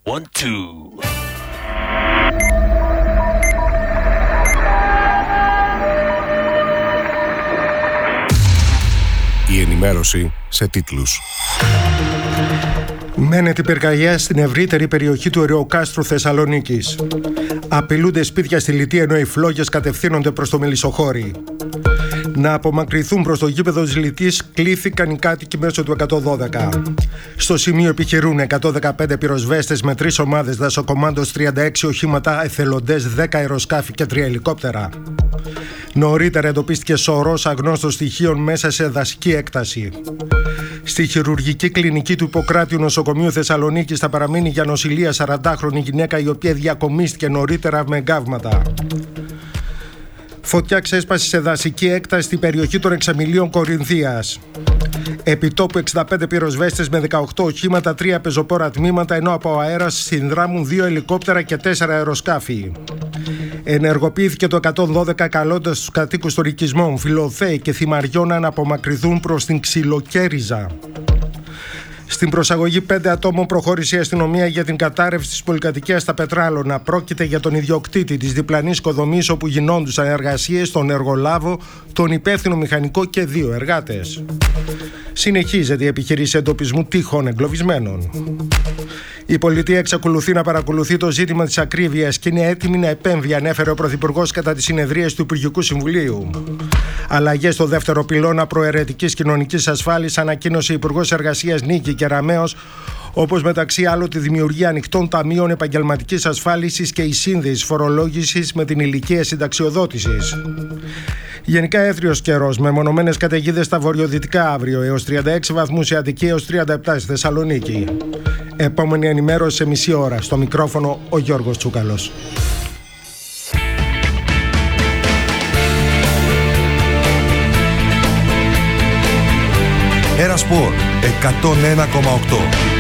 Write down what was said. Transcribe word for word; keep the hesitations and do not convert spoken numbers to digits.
One, two. Η ενημέρωση σε τίτλους. Μένεται πυρκαγιά στην ευρύτερη περιοχή του Ερεοκάστρου Θεσσαλονίκης. Απειλούνται σπίτια στη Λυτή ενώ οι φλόγες κατευθύνονται προς το Μελισσοχώρι. Να απομακρυνθούν προς το γήπεδο της Λυτής κλήθηκαν οι κάτοικοι μέσω του εκατόν δώδεκα. Στο σημείο επιχειρούν εκατόν δεκαπέντε πυροσβέστες με τρεις ομάδες δασοκομάντος, τριάντα έξι οχήματα, εθελοντές, δέκα αεροσκάφη και τρία ελικόπτερα. Νωρίτερα εντοπίστηκε σωρός αγνώστων στοιχείων μέσα σε δασική έκταση. Στη χειρουργική κλινική του Ιπποκράτειου Νοσοκομείου Θεσσαλονίκης θα παραμείνει για νοσηλεία σαραντάχρονη γυναίκα η οποία διακομίστηκε νωρίτερα με εγκάβματα. Φωτιά ξέσπασε σε δασική έκταση στην περιοχή των Εξαμηλίων Κορινθίας. Επιτόπου εξήντα πέντε πυροσβέστες με δεκαοκτώ οχήματα, τρία πεζοπόρα τμήματα, ενώ από αέρας συνδράμουν δύο ελικόπτερα και τέσσερα αεροσκάφη. Ενεργοποιήθηκε το εκατόν δώδεκα καλώντας τους κατοίκους των οικισμών Φιλοθέη και Θυμαριών να απομακρυνθούν προς την Ξυλοκέριζα. Στην προσαγωγή πέντε ατόμων προχώρησε η αστυνομία για την κατάρρευση της πολυκατοικίας στα Πετράλωνα. Πρόκειται για τον ιδιοκτήτη της διπλανής οικοδομής όπου γινόντουσαν εργασίες, τον εργολάβο, τον υπεύθυνο μηχανικό και δύο εργάτες. Συνεχίζεται η επιχείρηση εντοπισμού τυχών εγκλωβισμένων. Η πολιτεία εξακολουθεί να παρακολουθεί το ζήτημα της ακρίβειας και είναι έτοιμη να επέμβει, ανέφερε ο Πρωθυπουργός κατά τις συνεδρίες του Υπουργικού Συμβουλίου. Αλλαγές στο δεύτερο πυλώνα προαιρετικής κοινωνικής ασφάλισης ανακοίνωσε ο Υπουργός Εργασίας Νίκη Κεραμέως, όπως μεταξύ άλλων τη δημιουργία ανοιχτών ταμείων επαγγελματικής ασφάλισης και η σύνδεση φορολόγησης με την ηλικία συνταξιοδότησης. Γενικά έθριος καιρός με μονομένες καταιγίδες στα βορειοδυτικά αύριο έως τριάντα έξι βαθμούς η Αττική, έως τριάντα επτά στη Θεσσαλονίκη. Επόμενη ενημέρωση σε μισή ώρα. Στο μικρόφωνο ο Γιώργος Τσούκαλος. Ένα Σπορ εκατόν ένα κόμμα οκτώ.